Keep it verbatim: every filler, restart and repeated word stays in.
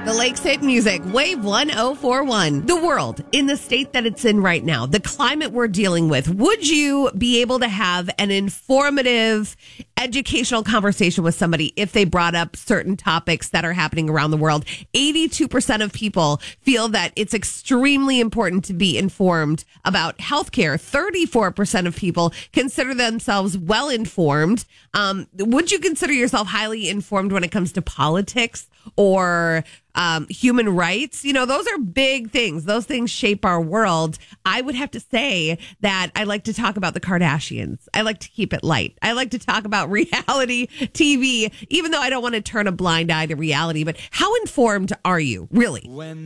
The Lakes Hit Music, Wave one oh four one. The world, in the state that it's in right now, the climate we're dealing with, would you be able to have an informative, educational conversation with somebody if they brought up certain topics that are happening around the world? eighty-two percent of people feel that it's extremely important to be informed about healthcare. thirty-four percent of people consider themselves well informed. Um, would you consider yourself highly informed when it comes to politics or um, human rights? You know, those are big things. Those things shape our world. I would have to say that I like to talk about the Kardashians. I like to keep it light. I like to talk about reality T V, even though I don't want to turn a blind eye to reality. But how informed are you, really? When